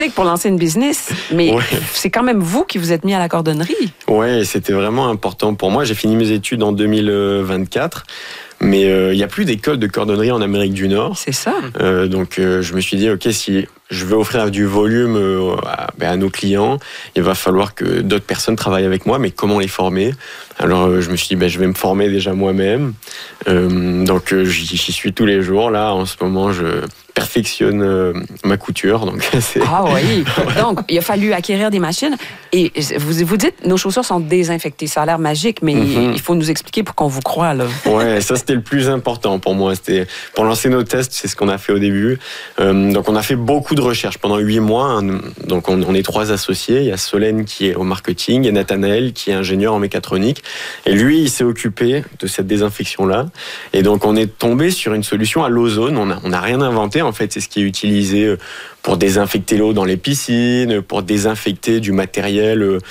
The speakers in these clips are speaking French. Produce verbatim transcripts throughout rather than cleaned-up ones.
pour lancer une business, mais ouais. c'est quand même vous qui vous êtes mis à la cordonnerie. Oui, c'était vraiment important pour moi. J'ai fini mes études en deux mille vingt-quatre. Mais il euh, n'y a plus d'école de cordonnerie en Amérique du Nord. C'est ça. Euh, donc euh, je me suis dit, ok, si je veux offrir du volume euh, à, à nos clients, il va falloir que d'autres personnes travaillent avec moi, mais comment les former ? Alors euh, je me suis dit, ben, je vais me former déjà moi-même. Euh, donc euh, j'y, j'y suis tous les jours. Là, en ce moment, je perfectionne euh, ma couture. Donc, c'est... Ah oui. Donc, il a fallu acquérir des machines. Et vous vous dites, nos chaussures sont désinfectées. Ça a l'air magique, mais mm-hmm. il faut nous expliquer pour qu'on vous croie, là. Ouais, ça, c'était le plus important pour moi. C'était pour lancer nos tests, c'est ce qu'on a fait au début. Euh, donc, on a fait beaucoup de recherches pendant huit mois. Hein. Donc, on, on est trois associés. Il y a Solène qui est au marketing, il y a Nathanaël qui est ingénieur en mécatronique. Et lui, il s'est occupé de cette désinfection-là. Et donc, on est tombé sur une solution à l'ozone. On n'a on a rien inventé. En fait, c'est ce qui est utilisé pour désinfecter l'eau dans les piscines, pour désinfecter du matériel euh,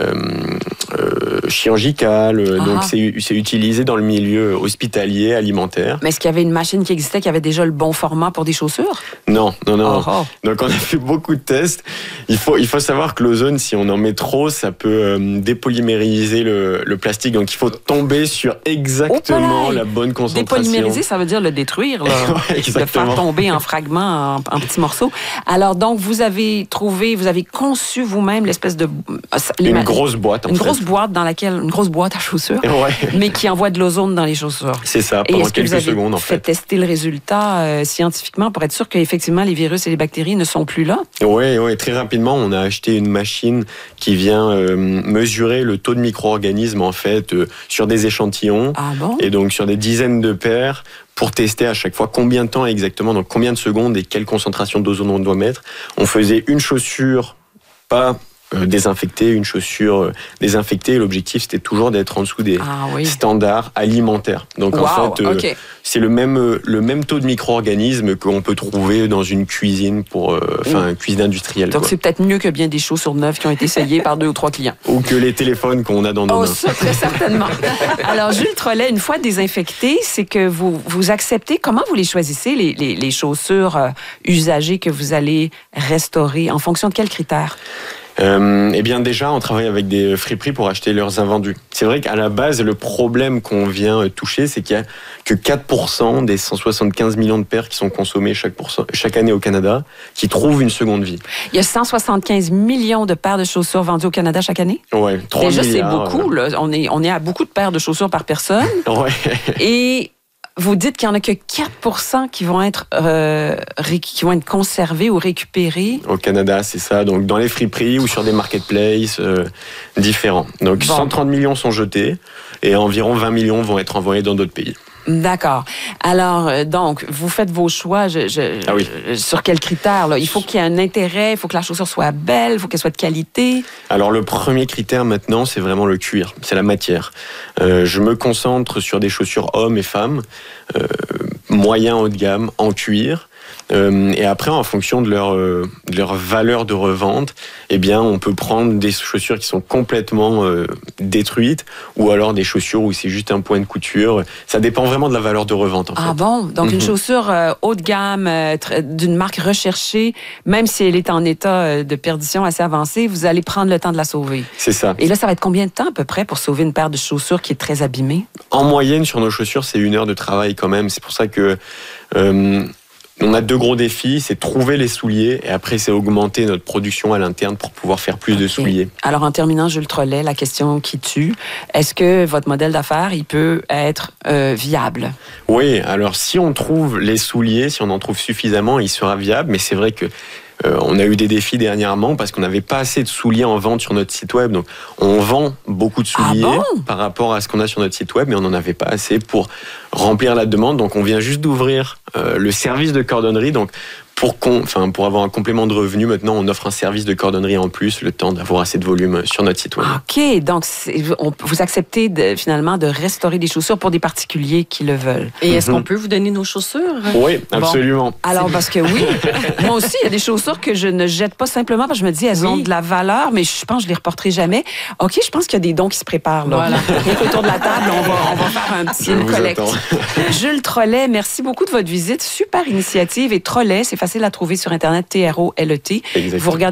euh, chirurgical. Ah. Donc, c'est, c'est utilisé dans le milieu hospitalier, alimentaire. Mais est-ce qu'il y avait une machine qui existait qui avait déjà le bon format pour des chaussures? Non, non, non. Oh, oh. Donc, on a fait beaucoup de tests. Il faut, il faut savoir que l'ozone, si on en met trop, ça peut euh, dépolymériser le, le plastique. Donc, il faut tomber sur exactement oh, la bonne concentration. Dépolymériser, ça veut dire le détruire, là. Ouais, exactement. Le faire tomber en fragments, en, en petits morceaux. Alors, donc, vous avez trouvé, vous avez conçu vous-même l'espèce de... Une ma... grosse boîte, en Une fait. grosse boîte dans laquelle... Une grosse boîte à chaussures, ouais. mais qui envoie de l'ozone dans les chaussures. C'est ça, pendant quelques secondes, en fait. fait tester le résultat euh, scientifiquement pour être sûr qu'effectivement, les virus et les bactéries ne sont plus là? Oui, ouais, très rapidement, on a acheté une machine qui vient euh, mesurer le taux de micro-organismes, en fait, euh, sur des échantillons. Ah bon? Et donc, sur des dizaines de paires, pour tester à chaque fois combien de temps exactement, donc combien de secondes et quelle concentration d'ozone on doit mettre. On faisait une chaussure, pas euh, désinfectée, une chaussure euh, désinfectée. L'objectif, c'était toujours d'être en dessous des ah, oui. standards alimentaires. Donc, wow, en fait, euh, okay. c'est le même, euh, le même taux de micro-organismes qu'on peut trouver dans une cuisine, pour, enfin, euh, mmh. une cuisine industrielle. Donc, quoi. C'est peut-être mieux que bien des chaussures neuves qui ont été essayées par deux ou trois clients. Ou que les téléphones qu'on a dans nos oh, mains. Ça, très certainement. Alors, Jules Trollet, une fois désinfectées, c'est que vous, vous acceptez, comment vous les choisissez, les, les, les chaussures euh, usagées que vous allez restaurer? En fonction de quels critères? Euh, eh bien déjà, on travaille avec des friperies pour acheter leurs invendus. C'est vrai qu'à la base, le problème qu'on vient toucher, c'est qu'il y a que quatre pour cent des cent soixante-quinze millions de paires qui sont consommées chaque, chaque année au Canada qui trouvent une seconde vie. Il y a cent soixante-quinze millions de paires de chaussures vendues au Canada chaque année? Oui, trois déjà, milliards. Déjà, c'est beaucoup. Là. On, est, on est à beaucoup de paires de chaussures par personne. Ouais. Et... Vous dites qu'il n'y en a que quatre pour cent qui vont être, euh, ré- qui vont être conservés ou récupérés. Au Canada, c'est ça. Donc, dans les friperies ou sur des marketplaces euh, différents. Donc, bon. cent trente millions sont jetés et environ vingt millions vont être envoyés dans d'autres pays. D'accord. Alors, euh, donc, vous faites vos choix je, je, ah oui. je, sur quels critères? Là? Il faut qu'il y ait un intérêt, il faut que la chaussure soit belle, il faut qu'elle soit de qualité. Alors, le premier critère maintenant, c'est vraiment le cuir, c'est la matière. Euh, je me concentre sur des chaussures hommes et femmes, euh, moyen haut de gamme, en cuir. Euh, et après, en fonction de leur, euh, de leur valeur de revente, eh bien, on peut prendre des chaussures qui sont complètement euh, détruites ou alors des chaussures où c'est juste un point de couture. Ça dépend vraiment de la valeur de revente. En ah fait. bon? Donc, mm-hmm. une chaussure euh, haut de gamme, euh, tr- d'une marque recherchée, même si elle est en état euh, de perdition assez avancé, vous allez prendre le temps de la sauver. C'est ça. Et là, ça va être combien de temps à peu près pour sauver une paire de chaussures qui est très abîmée? En moyenne, sur nos chaussures, c'est une heure de travail quand même. C'est pour ça que... Euh, On a deux gros défis, c'est trouver les souliers et après c'est augmenter notre production à l'interne pour pouvoir faire plus okay. de souliers. Alors en terminant, Jules Trollet, la question qui tue, est-ce que votre modèle d'affaires, il peut être euh, viable? Oui, alors si on trouve les souliers, si on en trouve suffisamment, il sera viable, mais c'est vrai que Euh, on a eu des défis dernièrement parce qu'on n'avait pas assez de souliers en vente sur notre site web. Donc, on vend beaucoup de souliers ah bon par rapport à ce qu'on a sur notre site web, mais on n'en avait pas assez pour remplir la demande. Donc, on vient juste d'ouvrir euh, le service de cordonnerie. Donc, pour, qu'on, enfin, pour avoir un complément de revenu, maintenant, on offre un service de cordonnerie en plus, le temps d'avoir assez de volume sur notre site web. OK. Donc, c'est, on, vous acceptez de, finalement de restaurer des chaussures pour des particuliers qui le veulent. Et est-ce mm-hmm. qu'on peut vous donner nos chaussures? Oui, absolument. Bon. Alors, parce que oui, moi aussi, il y a des chaussures que je ne jette pas simplement parce que je me dis, elles oui. ont de la valeur, mais je pense que je les reporterai jamais. OK, je pense qu'il y a des dons qui se préparent. Là. Voilà. Autour de la table, on va, on va faire un petit collecte. Jules Trollet, merci beaucoup de votre visite. Super initiative. Et Trollet, c'est facile facile à trouver sur Internet, T R O L E T. Exactement. Vous regardez